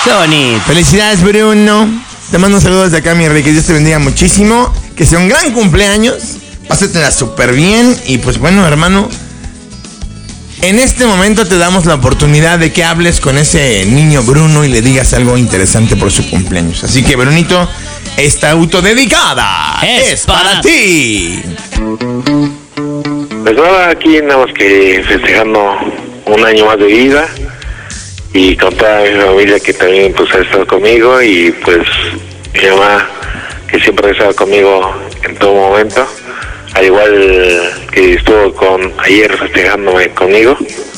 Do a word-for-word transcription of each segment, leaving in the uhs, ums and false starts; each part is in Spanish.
Qué bonito. Felicidades, Bruno. Te mando un saludo desde acá, mi rey. Que Dios te bendiga muchísimo. Que sea un gran cumpleaños. Pásatela súper bien. Y pues bueno, hermano, en este momento te damos la oportunidad de que hables con ese niño Bruno y le digas algo interesante por su cumpleaños. Así que, Brunito, esta autodedicada es, es para, para ti. Pues nada, aquí nada más que festejando un año más de vida y con toda mi familia que también pues ha estado conmigo, y pues mi mamá que siempre ha estado conmigo en todo momento, al igual que estuvo con ayer festejándome conmigo.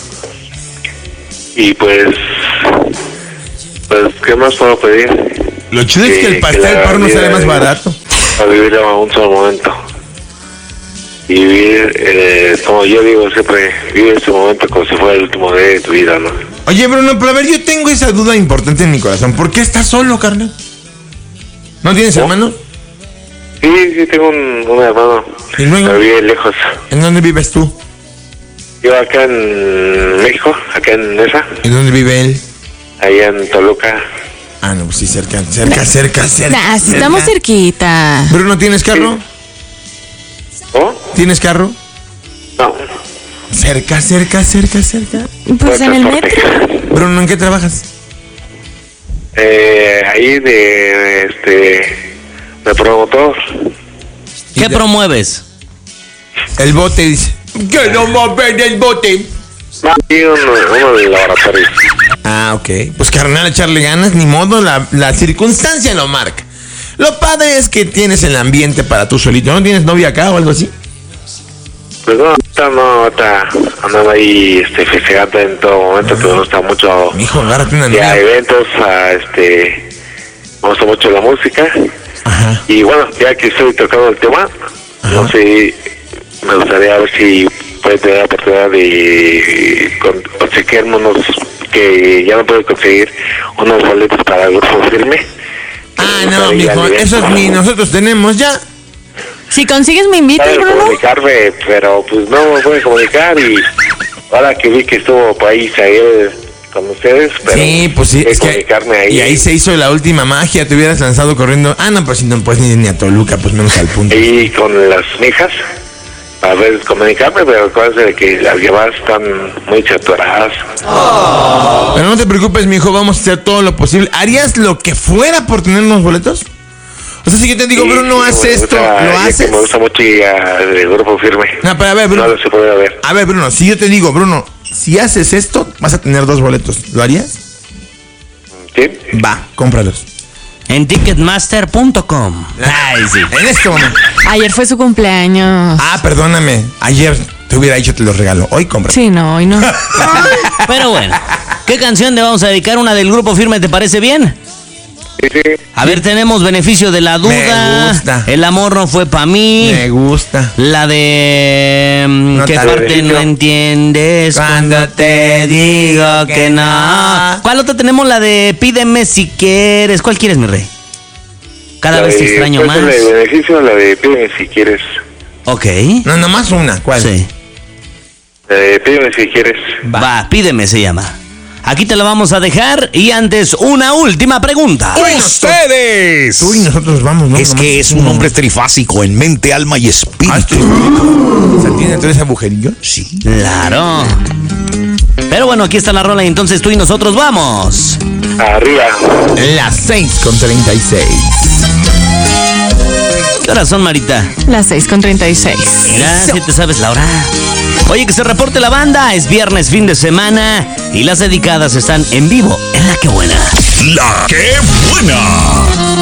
Y pues pues ¿qué más puedo pedir? Lo chido es que el pastel por no sale más barato. A vivir a un solo momento. Y vivir, eh, como yo digo siempre, vive este momento como si fuera el último día de tu vida, ¿no? Oye, Bruno, pero a ver, yo tengo esa duda importante en mi corazón. ¿Por qué estás solo, carnal? ¿No tienes ¿No? hermanos? Sí, sí, tengo un, un hermano. ¿Y luego? Pero vive lejos. ¿En dónde vives tú? Yo acá en México, acá en Nesa. ¿En dónde vive él? Allá en Toluca. Ah, no, pues sí, cerca, cerca, cerca, cerca. Nah, si estamos cerquita. Bruno, ¿tienes carro? Sí. ¿Oh? ¿Tienes carro? No. Cerca, cerca, cerca, cerca. Pues en el metro. Bruno, ¿en qué trabajas? Eh, ahí de, este, de promotor. ¿Qué de... promueves? El bote, dice. ¿Qué no va a ver el bote? No, sí, uno, uno del laboratorio. Ah, ok. Pues carnal, echarle ganas, ni modo, la, la circunstancia lo marca. Lo padre es que tienes el ambiente para tú solito. ¿No tienes novia acá o algo así? Pues no, ahorita no, ahorita andando ahí este, festejando en todo momento, pero me gusta mucho. Mijo, agárrate una novia. A eventos, a este, me gusta mucho la música. Ajá. Y bueno, ya que estoy tocando el tema, Ajá. no sé, me gustaría ver si puede tener la oportunidad de conseguirme unos, que ya no puedo conseguir, unos boletos para el grupo Firme. Ah, no, mijo, esos ni nosotros tenemos ya. Si consigues me invitas, Bruno. comunicarme, pero pues no me puedo comunicar, y ahora que vi que estuvo por ahí Isael con ustedes, pero sí, pues sí, es que ahí. Y ahí se hizo la última magia, te hubieras lanzado corriendo. Ah, no, pues si no puedes ni, ni a Toluca, pues menos al punto. Y con las mijas, a ver, comunicarme, pero acuérdense de que las llamadas están muy saturadas. Oh. Pero no te preocupes, mijo, vamos a hacer todo lo posible. ¿Harías lo que fuera por tener unos boletos? O sea, si yo te digo, sí, Bruno, haz esto, gusta, ¿lo haces? Me gusta mucho ir al grupo Firme. No, pero a ver, Bruno. No lo se puede ver. A ver, Bruno, si yo te digo, Bruno, si haces esto, vas a tener dos boletos. ¿Lo harías? Sí. Va, cómpralos. En ticketmaster punto com. Ay, sí. En este momento. Ayer fue su cumpleaños. Ah, perdóname. Ayer te hubiera dicho te los regalo. Hoy compra. Sí, no, hoy no. Pero bueno, ¿qué canción le vamos a dedicar? ¿Una del grupo Firme? ¿Te parece bien? Sí, sí. A ver, tenemos beneficio de la duda. Me gusta. El amor no fue pa' mí. Me gusta. La de... No ¿qué parte beneficio? No entiendes cuando te digo que no? ¿Cuál otra tenemos? La de pídeme si quieres. ¿Cuál quieres, mi rey? Cada la vez de, te extraño más. La de beneficio, la de pídeme si quieres. Ok. No, nomás una. ¿Cuál? Sí. La de pídeme si quieres. Va, Va pídeme se llama. Aquí te la vamos a dejar, y antes una última pregunta. ¡Ustedes! Tú y nosotros vamos, ¿no? Es Nomás que es un hombre trifásico en mente, alma y espíritu. Ah, ¿o sea, tiene tres agujerillos? Sí. Claro. Pero bueno, aquí está la rola, y entonces tú y nosotros vamos. Arriba. Las seis con treinta y seis. ¿Qué horas son, Marita? Las seis con treinta y seis. Mira, si te sabes la hora. Oye, que se reporte la banda, es viernes, fin de semana, y las dedicadas están en vivo en La Que Buena. La Que Buena.